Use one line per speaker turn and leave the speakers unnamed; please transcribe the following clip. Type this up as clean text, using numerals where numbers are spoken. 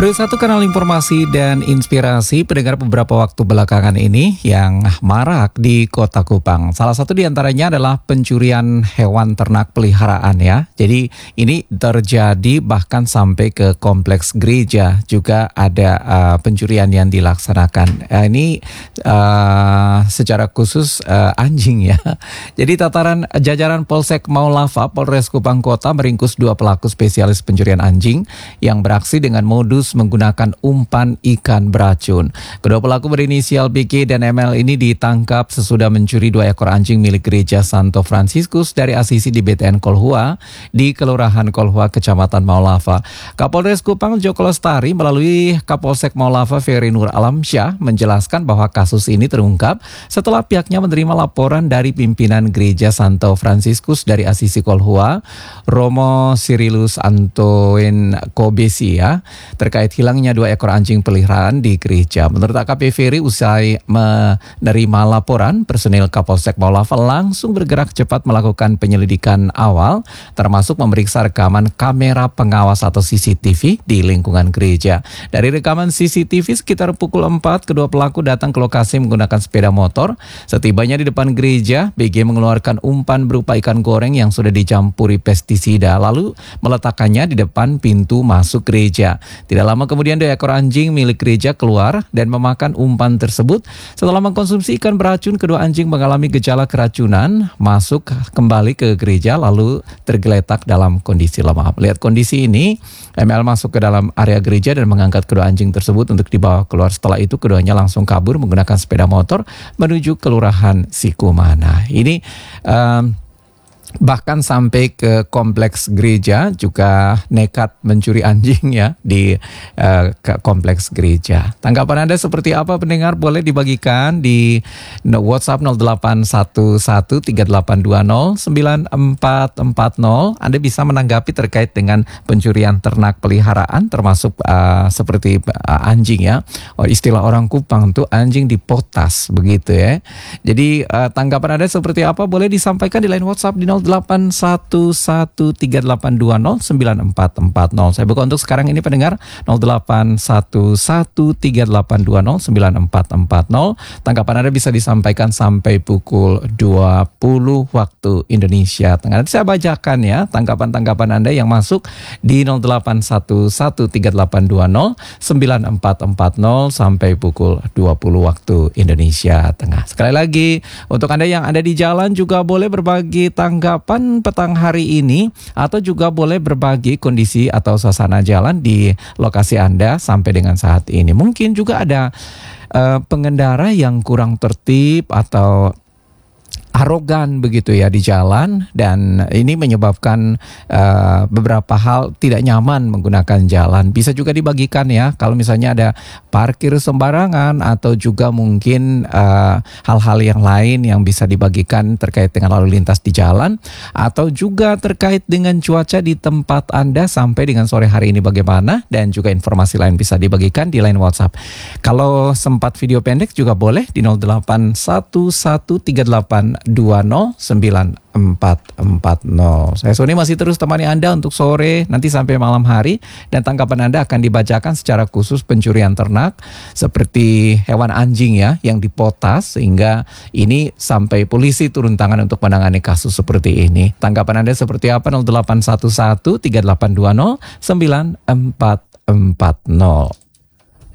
Satu kanal informasi dan inspirasi pendengar beberapa waktu belakangan ini yang marak di Kota Kupang. Salah satu diantaranya adalah pencurian hewan ternak peliharaan ya. Jadi ini terjadi bahkan sampai ke kompleks gereja juga ada pencurian yang dilaksanakan. Ini secara khusus anjing ya. Jadi jajaran Polsek Maulava, Polres Kupang Kota meringkus 2 pelaku spesialis pencurian anjing yang beraksi dengan modus menggunakan umpan ikan beracun. Kedua pelaku berinisial BK dan ML ini ditangkap sesudah mencuri 2 ekor anjing milik gereja Santo Fransiskus dari Asisi di BTN Kolhua di Kelurahan Kolhua, Kecamatan Maulava. Kapolres Kupang Joko Lestari melalui Kapolsek Maulava Ferry Nur Alamsyah menjelaskan bahwa kasus ini terungkap setelah pihaknya menerima laporan dari pimpinan gereja Santo Fransiskus dari Asisi Kolhua, Romo Sirilus Antoin Kobesi ya, terkait hilangnya 2 ekor anjing peliharaan di gereja. Menurut AKP Ferry, usai menerima laporan, personil Kapolsek Maulava langsung bergerak cepat melakukan penyelidikan awal, termasuk memeriksa rekaman kamera pengawas atau CCTV di lingkungan gereja. Dari rekaman CCTV sekitar pukul 4, kedua pelaku datang ke lokasi menggunakan sepeda motor. Setibanya di depan gereja, BG mengeluarkan umpan berupa ikan goreng yang sudah dicampuri pestisida, lalu meletakkannya di depan pintu masuk gereja. Tidak lama kemudian 2 ekor anjing milik gereja keluar dan memakan umpan tersebut. Setelah mengkonsumsi ikan beracun, kedua anjing mengalami gejala keracunan, masuk kembali ke gereja lalu tergeletak dalam kondisi lemah. Melihat kondisi ini, ML masuk ke dalam area gereja dan mengangkat kedua anjing tersebut untuk dibawa keluar. Setelah itu keduanya langsung kabur menggunakan sepeda motor menuju Kelurahan Sikumana. Ini bahkan sampai ke kompleks gereja juga nekat mencuri anjing ya di kompleks gereja. Tanggapan Anda seperti apa pendengar? Boleh dibagikan di WhatsApp 081838209440. Anda bisa menanggapi terkait dengan pencurian ternak peliharaan termasuk seperti anjing ya. Istilah orang Kupang tuh anjing dipotas begitu ya. Jadi tanggapan Anda seperti apa? Boleh disampaikan di line WhatsApp di 081138209440. Saya buka untuk sekarang ini pendengar 081138209440. Tanggapan Anda bisa disampaikan sampai pukul 20 waktu Indonesia Tengah. Nanti saya bacakan ya tanggapan-tanggapan Anda yang masuk di 081138209440 sampai pukul 20 waktu Indonesia Tengah. Sekali lagi untuk Anda yang ada di jalan juga boleh berbagi tanggapan petang hari ini atau juga boleh berbagi kondisi atau suasana jalan di lokasi Anda sampai dengan saat ini. Mungkin juga ada pengendara yang kurang tertib atau arogan begitu ya di jalan dan ini menyebabkan beberapa hal tidak nyaman menggunakan jalan. Bisa juga dibagikan ya kalau misalnya ada parkir sembarangan atau juga mungkin hal-hal yang lain yang bisa dibagikan terkait dengan lalu lintas di jalan atau juga terkait dengan cuaca di tempat Anda sampai dengan sore hari ini bagaimana, dan juga informasi lain bisa dibagikan di line WhatsApp. Kalau sempat video pendek juga boleh di 081138209440. Saya Sony masih terus temani Anda untuk sore nanti sampai malam hari, dan tanggapan Anda akan dibacakan secara khusus pencurian ternak seperti hewan anjing ya yang dipotas sehingga ini sampai polisi turun tangan untuk menangani kasus seperti ini. Tanggapan Anda seperti apa? 081138209440.